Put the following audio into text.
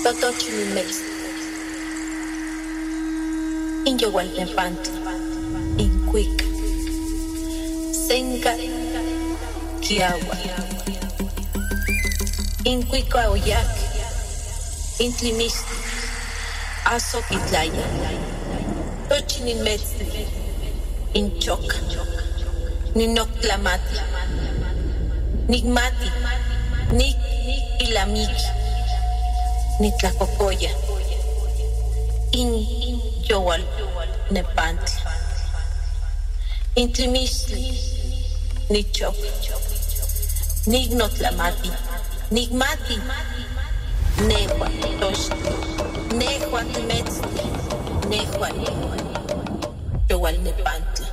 Totochimilmex, Inyohualtepantli, Incuic, Senca, Kiagua, Incuicuaoyac, Intlimistli, Azoquitlaya, Tochimilmetzli, Inchoca, Ninoctlamati, Nigmati, Nik Ilamiki, Nitlacocoya, Yowal Nepantli, Intlimistli, Nichok, Nignotlamati, Nigmati, Nehua Tosh, Nehua Timetzli, Nehua Yowal Nepantli.